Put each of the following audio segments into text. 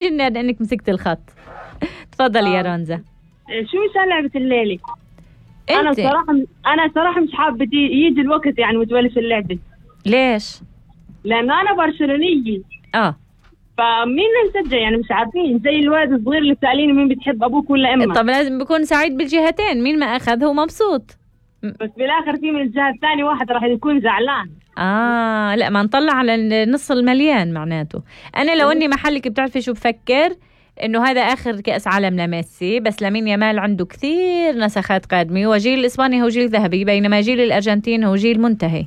وحشني انك مسكت الخط. تفضلي يا رنزة. شو مشان لعبة الليلة؟ انت أنا صراحة مش حابة يجي الوقت يعني وتبلش اللعبة. ليش؟ لأنه أنا برشلونية. فمين نشجع يعني مش عارفين، زي الواد الصغير اللي سأليني مين بتحب أبوك ولا أمك. طب لازم بيكون سعيد بالجهتين، مين ما أخذ هو مبسوط. بس بالآخر في من الجهة الثانية واحد راح يكون زعلان. لا ما نطلع على النص المليان معناته. أنا لو إني محلك بتعرفي شو بفكر؟ إنه هذا آخر كأس عالم لميسي، بس لامين يامال عنده كثير نسخات قادمة، وجيل الإسباني هو جيل ذهبي، بينما جيل الأرجنتين هو جيل منتهي.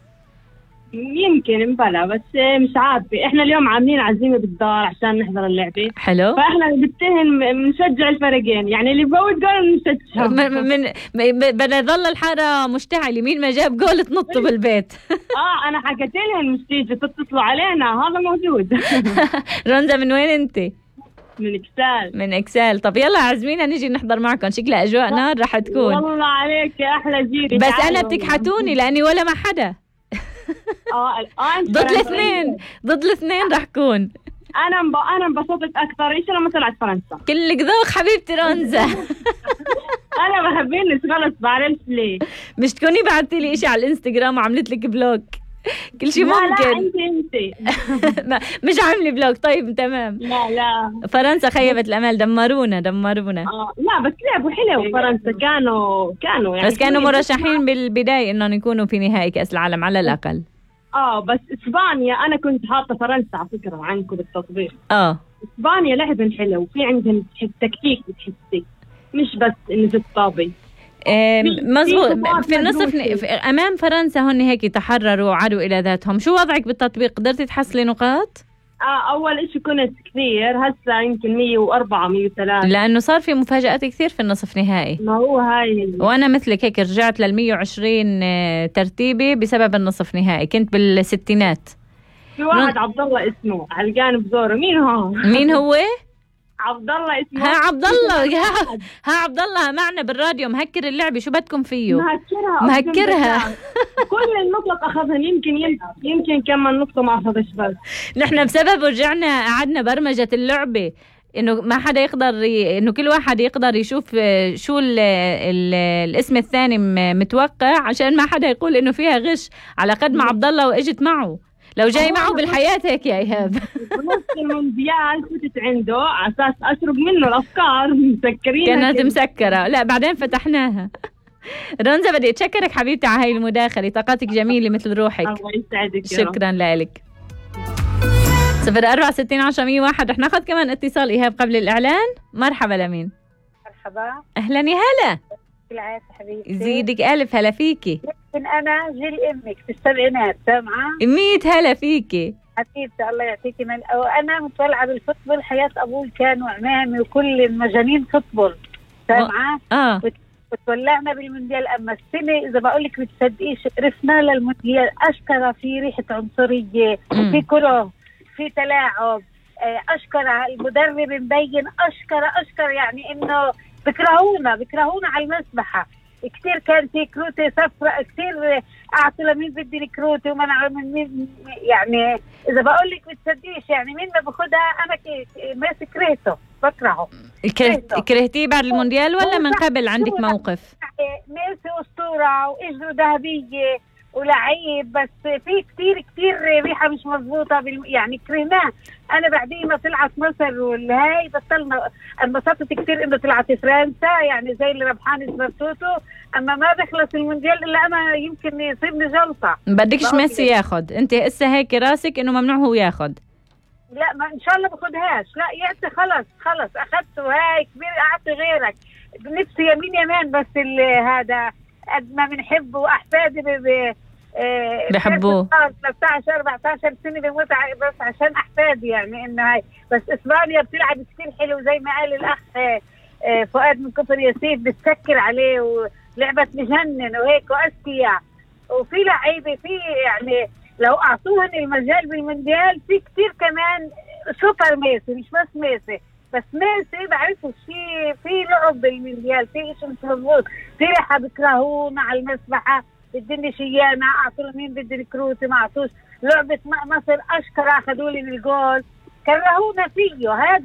يمكن مبلا، بس مش عارفة. احنا اليوم عاملين عزيمة بالدار عشان نحضر اللعبة. حلو. فاحنا بنشجع الفريقين، يعني اللي بفوت جول نشجعه. بدنا يضل الحارة مشتعلة، مين ما جاب جول تنطوا بالبيت. انا حكيت لهم مش تيجي تتصلوا علينا، هذا موجود. رنزة من وين انت؟ من اكسال. طب يلا عزمينا نجي نحضر معكم، شكلها اجواء نار رح تكون. والله عليك يا احلى جيل. بس انا بتكحتوني لاني ولا مع حدا. ضد الاثنين رح كون. انا انبسطت اكثر ايش لما طلعت فرنسا. كلك ذوق حبيبتي رنزة. انا بحبينش خلص، بعرفش ليه. مش تكوني بعتي لي اشي على الانستغرام وعملت لك بلوك كل شيء ممكن. لا انت مش عامله بلوك. طيب تمام. لا فرنسا خيبت الامل، دمرونا. لا بس لعبوا حلو فرنسا، كانوا يعني بس كانوا مرشحين بالبدايه انهم يكونوا في نهائي كاس العالم على الاقل. بس اسبانيا انا كنت حاطه فرنسا على فكره عنكم بالتطبيق. اسبانيا لعبن حلو، وفي عندهم تكتيك بتحسي، مش بس انه الطابي. مزبوط. في النصف امام فرنسا هن هيك تحرروا وعادوا الى ذاتهم. شو وضعك بالتطبيق؟ قدرتي تحصلي نقاط؟ اول اشي كنت كثير، هسه يمكن 104 103، لانه صار في مفاجآت كثير في النصف نهائي. ما هو هاي وانا مثلك هيك رجعت لل 120 ترتيبي بسبب النصف نهائي، كنت بالستينات. في واحد عبد الله اسمه علقان بزوره. مين هو؟ عبد الله اسمه. عبد الله معنا بالراديو مهكر اللعبه. شو بدكم فيه؟ مهكرها. كل النقط اخذهم، يمكن كم نقطه ما اخذش. بس نحن بسببه رجعنا قعدنا برمجه اللعبه، انه ما حدا يقدر انه كل واحد يقدر يشوف شو الاسم الثاني متوقع، عشان ما حدا يقول انه فيها غش. على قد ما عبد الله واجت معه، لو جاي معه بالحياة هيك يا إيهاب. بنص المونديال فتت عنده على أساس أسرق منه الأفكار، مسكرين كانت مسكرة. لا بعدين فتحناها. رنزة بدي أتشكرك حبيبتي على هاي المداخلة، طاقتك جميلة مثل روحك. الله يسعدك. شكرا لك. 04601001. رح ناخذ كمان اتصال إيهاب قبل الإعلان. مرحبا لمين؟ مرحبا. أهلا يا هلا. بالعافية حبيبتي. زيدك ألف هلا فيكي. أنا جيل أمك في السبعينات، سامعة؟ 100 هلا فيكي حبيبتي. الله يعطيكي وأنا متولعة بالفوتبول، حياة أبوي كانوا عمامي وكل المجانين فوتبول، سامعة؟ وتولعنا بالمونديال. أما السنة إذا بقول لك بتصدقيش عرفنا للمونديال أشكرا في ريحة عنصرية، في كره، في تلاعب، أشكرا المدرب مبين، أشكرا يعني إنه بكرهونا على المسبحة كتير. كان في كروتة صفراء كتير، أعطوا لمين بدي الكروتة ومنعوا من مين. يعني إذا بقول لك بتصدقيش يعني مين ما باخدها أنا ماسك كرهته، بكرهه. كرهتيه بعد المونديال ولا من قبل عندك موقف؟ ميسي أسطورة وإجره ذهبية ولعيب، بس في كتير ريحة مش مضبوطة يعني كرهناه. أنا بعدين ما طلعت مصر والهاي بطلنا. انبسطت كتير إنه طلعت فرنسا، يعني زي اللي ربحان سبرتوتو. أما ما بخلص المونديال إلا أنا يمكن يصيبني جلطة. بدكش ميسي ياخد؟ أنت هسه هيك راسك إنه ممنوع هو ياخد؟ لا ما إن شاء الله باخدهاش. لا يأتي خلص أخذته هاي كبير، أعطي غيرك. نفسي يمين بس اللي هذا قد ما بنحبه وأحفادي بحبوه 13-14 سنة بموت بس عشان أحفادي، يعني إنه هاي. بس إسبانيا بتلعب كتير حلو زي ما قال الأخ فؤاد من كفر ياسيف، بتسكر عليه ولعبة مجنن وهيك وأذكياء، وفي لعيبة في يعني لو أعطوهن المجال بالمونديال في كتير كمان سوبر ميسي، مش بس ميسي. بس ميسي بعرفه شيء في لعب بالمونديال، في شيء مش مضبوط، في ريحة بكرهونا على المسبحة، بدني شيانة أعطوا مين بدي الكروتي ما أعطوش. لعبة مصر أشكر أخذوا لي الجول، كرهونا فيه هذا.